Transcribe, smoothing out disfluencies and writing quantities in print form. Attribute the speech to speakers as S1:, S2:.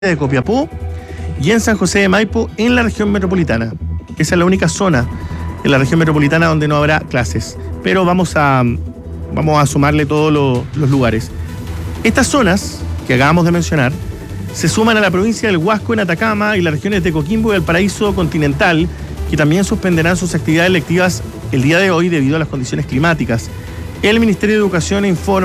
S1: de Copiapó y en San José de Maipo, en la región metropolitana. Esa es la única zona en la región metropolitana donde no habrá clases, pero vamos a sumarle todos los lugares. Estas zonas que acabamos de mencionar se suman a la provincia del Huasco en Atacama y las regiones de Coquimbo y Valparaíso continental, que también suspenderán sus actividades lectivas el día de hoy debido a las condiciones climáticas. El Ministerio de Educación informa